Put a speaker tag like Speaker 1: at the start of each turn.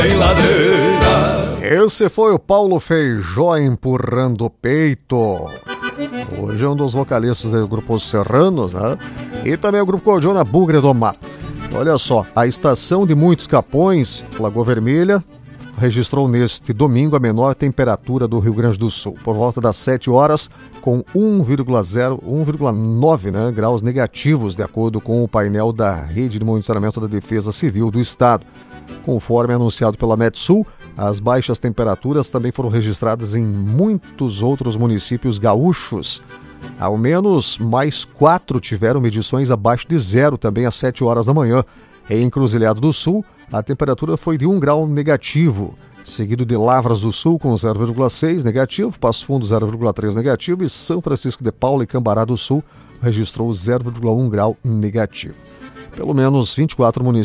Speaker 1: em ladeira.
Speaker 2: Esse foi o Paulo Feijó empurrando o peito. Hoje é um dos vocalistas do grupo Os Serranos, né? E também o grupo Cordiona Bugre do Mato. Olha só, a estação de Muitos Capões, Lagoa Vermelha, registrou neste domingo a menor temperatura do Rio Grande do Sul, por volta das 7 horas, com 1,9 graus negativos, de acordo com o painel da Rede de Monitoramento da Defesa Civil do Estado. Conforme anunciado pela Metsul, as baixas temperaturas também foram registradas em muitos outros municípios gaúchos. Ao menos mais 4 tiveram medições abaixo de zero, também às 7 horas da manhã. Em Encruzilhada do Sul, a temperatura foi de 1 grau negativo, seguido de Lavras do Sul com 0,6 negativo, Passo Fundo 0,3 negativo e São Francisco de Paula e Cambará do Sul registrou 0,1 grau negativo. Pelo menos 24 municípios